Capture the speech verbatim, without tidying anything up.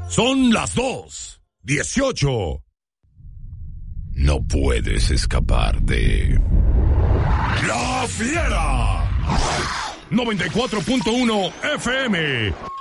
Son las dos dieciocho. No puedes escapar de La Fiera. noventa y cuatro punto uno F M.